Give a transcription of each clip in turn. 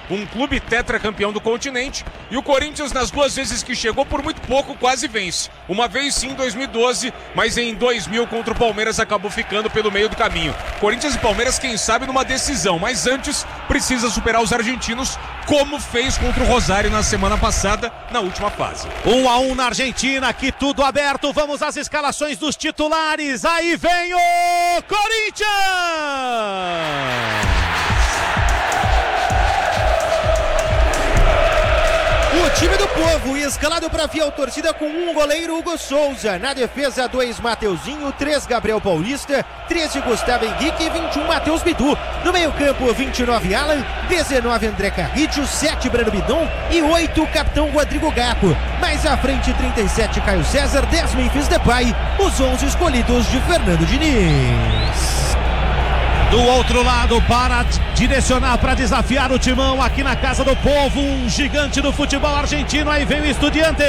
um clube tetracampeão do continente, e o Corinthians nas 2 vezes que chegou, por muito pouco, quase vence. Uma vez sim em 2012, mas em 2000 contra o Palmeiras acabou ficando pelo meio do caminho. Corinthians e Palmeiras, quem sabe, numa decisão, mas antes precisa superar os argentinos, como fez contra o Rosário na semana passada, na última fase. 1-1 na Argentina, aqui tudo aberto, vamos às escalações dos titulares, aí vem o Corinthians! O time do povo, escalado para fiel torcida com 1 goleiro, Hugo Souza. Na defesa, 2 Mateuzinho, 3 Gabriel Paulista, 13 Gustavo Henrique e 21 Matheus Bidu. No meio campo, 29 Alan, 19 André Carridio, 7 Breno Bidon e 8 Capitão Rodrigo Gaco. Mais à frente, 37 Caio César, 10 Memphis Depay, os 11 escolhidos de Fernando Diniz. Do outro lado, para direcionar, para desafiar o Timão aqui na Casa do Povo, um gigante do futebol argentino, aí vem o Estudiantes.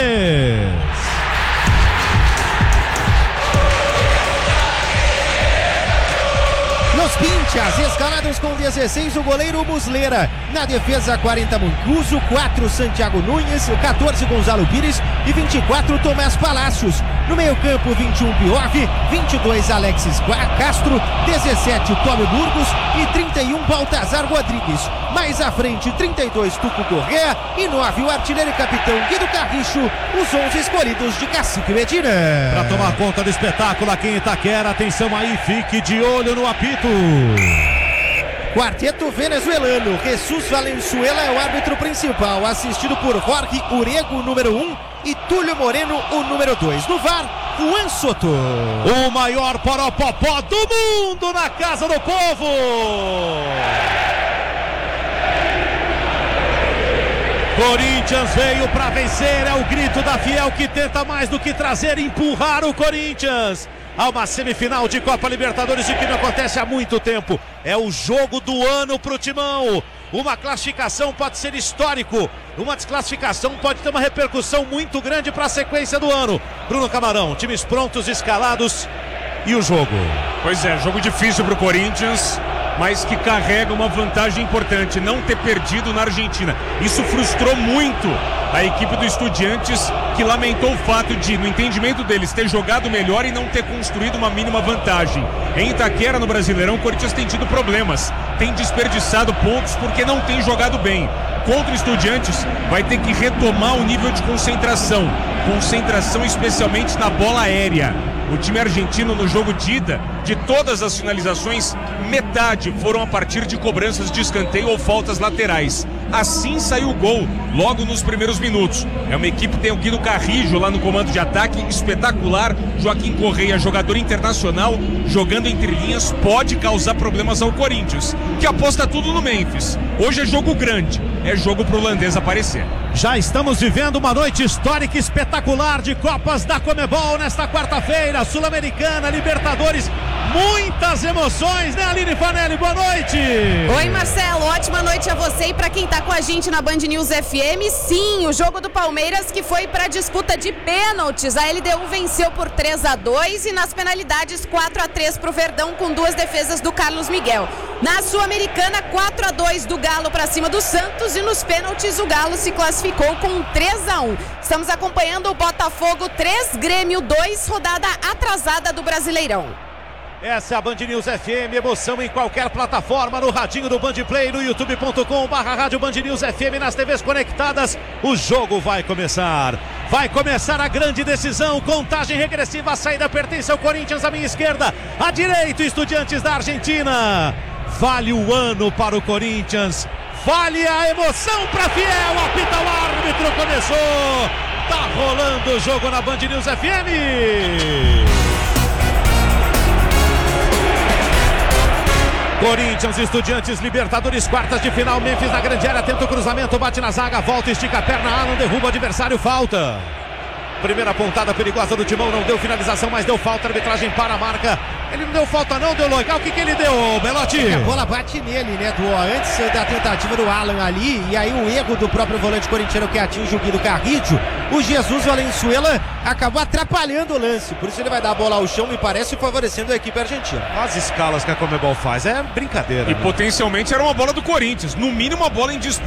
Los Pinchas, escalados com 16, o goleiro Muslera. Na defesa, 40 Mancuso, 4 Santiago Nunes, 14 Gonzalo Pires e 24 Tomás Palacios. No meio campo, 21 Piorfi, 22 Alexis Castro, 17 Tommy Burgos e 31 Baltazar Rodrigues. Mais à frente, 32 Tuco Correa e 9 o artilheiro e capitão Guido Carricho, os 11 escolhidos de Cacique Medina. Para tomar conta do espetáculo aqui em Itaquera, atenção aí, fique de olho no apito. Quarteto venezuelano, Jesus Valenzuela é o árbitro principal, assistido por Jorge Urego, número 1, e Túlio Moreno, o número 2. No VAR, Juan Soto. O maior poropopó do mundo na Casa do Povo. Corinthians veio para vencer, é o grito da fiel que tenta mais do que trazer e empurrar o Corinthians a uma semifinal de Copa Libertadores, o que não acontece há muito tempo. É o jogo do ano pro Timão. Uma classificação pode ser histórico, uma desclassificação pode ter uma repercussão muito grande para a sequência do ano. Bruno Camarão, times prontos, escalados e o jogo. Pois é, jogo difícil pro Corinthians, mas que carrega uma vantagem importante, não ter perdido na Argentina. Isso frustrou muito a equipe do Estudiantes, que lamentou o fato de, no entendimento deles, ter jogado melhor e não ter construído uma mínima vantagem. Em Itaquera, no Brasileirão, o Corinthians tem tido problemas, tem desperdiçado pontos porque não tem jogado bem. Contra o Estudiantes, vai ter que retomar o nível de concentração especialmente na bola aérea. O time argentino, no jogo de ida, de todas as finalizações, metade foram a partir de cobranças de escanteio ou faltas laterais. Assim saiu o gol logo nos primeiros minutos. É uma equipe que tem o Guido Carrijo lá no comando de ataque, espetacular. Joaquim Correia, jogador internacional, jogando entre linhas, pode causar problemas ao Corinthians, que aposta tudo no Memphis. Hoje é jogo grande, é jogo pro holandês aparecer. Já estamos vivendo uma noite histórica e espetacular de Copas da Conmebol nesta quarta-feira, Sul-Americana, Libertadores, muitas emoções, né, Aline Fanelli? Boa noite! Oi, Marcelo, ótima noite a você e para quem tá com a gente na Band News FM. Sim, o jogo do Palmeiras que foi para disputa de pênaltis. A LDU venceu por 3-2 e nas penalidades 4-3 pro Verdão, com 2 defesas do Carlos Miguel. Na Sul-Americana, 4-2 do Galo para cima do Santos e nos pênaltis o Galo se classificou com 3-1. Estamos acompanhando o Botafogo 3, Grêmio 2, rodada atrasada do Brasileirão. Essa é a Band News FM, emoção em qualquer plataforma, no radinho do Band Play, no youtube.com/rádio Band News FM, nas TVs conectadas. O jogo vai começar. Vai começar a grande decisão, contagem regressiva, a saída pertence ao Corinthians, à minha esquerda, à direita, Estudiantes da Argentina. Vale o ano para o Corinthians, vale a emoção para fiel, apita o árbitro, começou. Tá rolando o jogo na Band News FM. Corinthians, Estudiantes, Libertadores, quartas de final, Memphis na grande área, tenta o cruzamento, bate na zaga, volta, estica a perna, Alan derruba o adversário, falta. Primeira pontada perigosa do Timão, não deu finalização, mas deu falta, a arbitragem para a marca. Ele não deu falta não, deu local, o que ele deu, Belotti? A bola bate nele, né, antes da tentativa do Alan ali, e aí o erro do próprio volante corintiano que atinge o Guido Carridio, o Jesus Valenzuela acabou atrapalhando o lance, por isso ele vai dar a bola ao chão, me parece, favorecendo a equipe argentina. As escalas que a Conmebol faz, é brincadeira. E né? Potencialmente era uma bola do Corinthians, no mínimo uma bola em disputa.